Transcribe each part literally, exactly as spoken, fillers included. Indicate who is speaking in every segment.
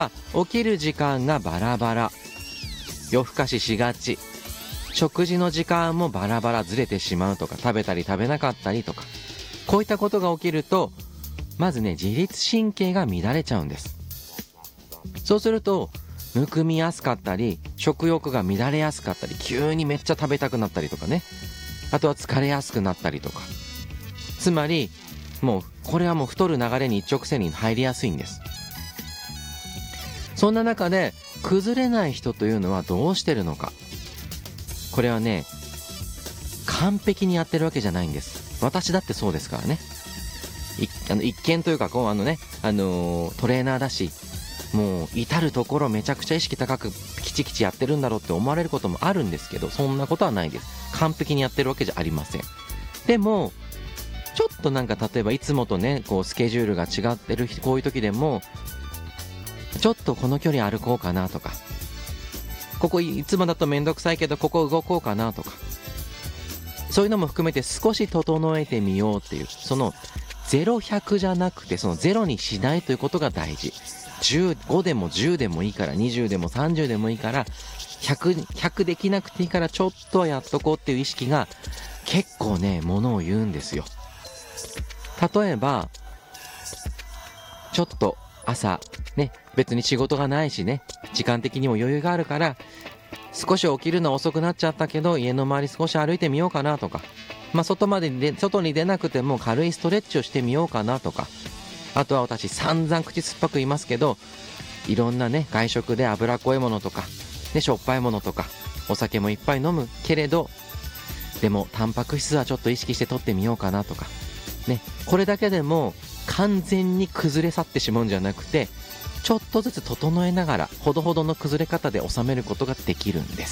Speaker 1: 起きる時間がバラバラ、夜更かししがち、食事の時間もバラバラずれてしまうとか、食べたり食べなかったりとか、こういったことが起きると、まずね、自律神経が乱れちゃうんです。そうするとむくみやすかったり、食欲が乱れやすかったり、急にめっちゃ食べたくなったりとかね、あとは疲れやすくなったりとか、つまりもうこれはもう太る流れに一直線に入りやすいんです。そんな中で崩れない人というのはどうしてるのか。これはね、完璧にやってるわけじゃないんです。私だってそうですからね。いあの一見というかこうあのね、あのー、トレーナーだし、もう至るところめちゃくちゃ意識高くキチキチやってるんだろうって思われることもあるんですけど、そんなことはないです。完璧にやってるわけじゃありません。でもちょっとなんか例えばいつもとね、こうスケジュールが違ってるこういう時でも、ちょっとこの距離歩こうかなとか、ここいつもだとめんどくさいけどここ動こうかなとか、そういうのも含めて少し整えてみようっていう、そのゼロひゃくじゃなくて、そのゼロにしないということが大事。じゅうごでもじゅうでもいいから、にじゅうでもさんじゅうでもいいから、ひゃく、ひゃくできなくていいからちょっとはやっとこうっていう意識が結構ね、ものを言うんですよ。例えばちょっと朝ね、別に仕事がないしね、時間的にも余裕があるから、少し起きるの遅くなっちゃったけど家の周り少し歩いてみようかなとか、まあ外までで外に出なくても軽いストレッチをしてみようかなとか、あとは私散々口酸っぱく言いますけど、いろんなね、外食で脂っこいものとか、ね、しょっぱいものとか、お酒もいっぱい飲むけれど、でもタンパク質はちょっと意識して取ってみようかなとかね、これだけでも完全に崩れ去ってしまうんじゃなくて、ちょっとずつ整えながらほどほどの崩れ方で収めることができるんです。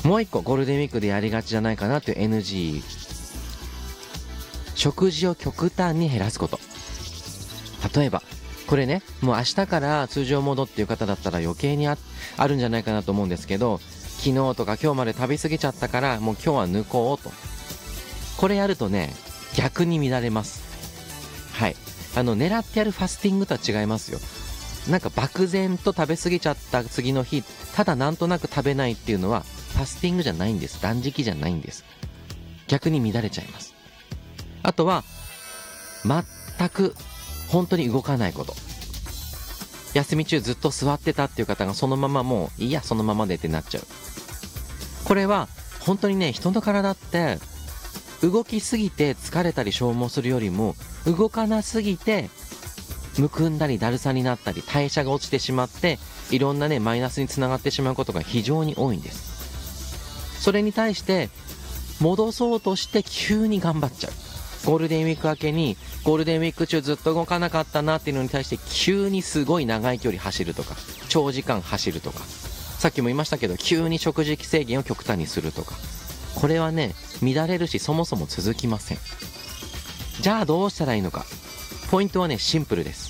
Speaker 1: もう一個ゴールデンウィークでやりがちじゃないかなという エヌジー、 食事を極端に減らすこと。例えばこれね、もう明日から通常モードっていう方だったら余計に あ, あるんじゃないかなと思うんですけど、昨日とか今日まで食べ過ぎちゃったからもう今日は抜こうと、これやるとね、逆に乱れます。はい、あの狙ってやるファスティングとは違いますよ。なんか漠然と食べ過ぎちゃった次の日、ただなんとなく食べないっていうのはファスティングじゃないんです。断食じゃないんです。逆に乱れちゃいます。あとは全く本当に動かないこと。休み中ずっと座ってたっていう方がそのままもういいやそのままでってなっちゃう。これは本当にね、人の体って動きすぎて疲れたり消耗するよりも、動かなすぎてむくんだりだるさになったり代謝が落ちてしまって、いろんなねマイナスにつながってしまうことが非常に多いんです。それに対して戻そうとして急に頑張っちゃう。ゴールデンウィーク明けにゴールデンウィーク中ずっと動かなかったなっていうのに対して急にすごい長い距離走るとか、長時間走るとか、さっきも言いましたけど急に食事制限を極端にするとか、これはね乱れるしそもそも続きません。じゃあどうしたらいいのか。ポイントはねシンプルです。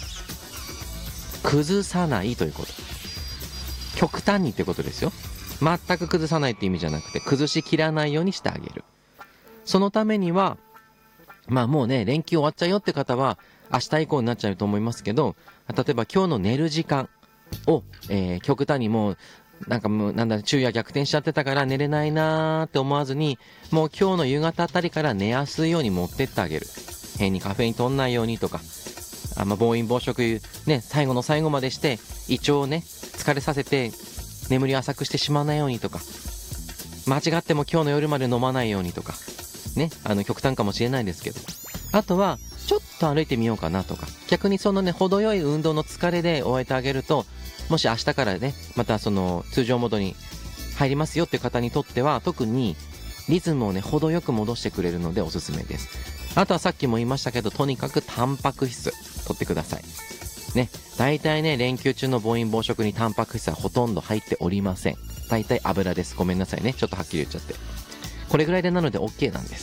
Speaker 1: 崩さないということ。極端にってことですよ。全く崩さないって意味じゃなくて、崩しきらないようにしてあげる。そのためにはまあもうね連休終わっちゃうよって方は明日以降になっちゃうと思いますけど、例えば今日の寝る時間を、えー、極端にもうなんかもうなんだ昼夜逆転しちゃってたから寝れないなーって思わずに、もう今日の夕方あたりから寝やすいように持ってってあげる。変にカフェイン取んないようにとか、あまあ暴飲暴食ね最後の最後までして胃腸をね疲れさせて眠りを浅くしてしまわないようにとか、間違っても今日の夜まで飲まないようにとかね、あの極端かもしれないですけど、あとはちょっと歩いてみようかなとか、逆にそのね程よい運動の疲れで終えてあげると、もし明日からねまたその通常モードに入りますよっていう方にとっては特にリズムをね程よく戻してくれるのでおすすめです。あとはさっきも言いましたけど、とにかくタンパク質取ってくださいね。だいたいね連休中の暴飲暴食にタンパク質はほとんど入っておりません。だいたい油です。ごめんなさいね、ちょっとはっきり言っちゃって。これぐらいでなので OK なんです。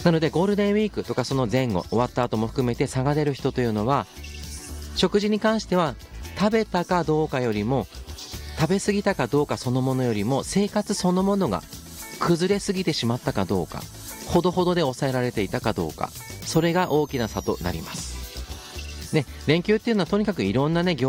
Speaker 1: なのでゴールデンウィークとかその前後終わった後も含めて差が出る人というのは、食事に関しては食べたかどうかよりも、食べ過ぎたかどうかそのものよりも、生活そのものが崩れすぎてしまったかどうか、ほどほどで抑えられていたかどうか、それが大きな差となりますね。連休っていうのはとにかくいろんなね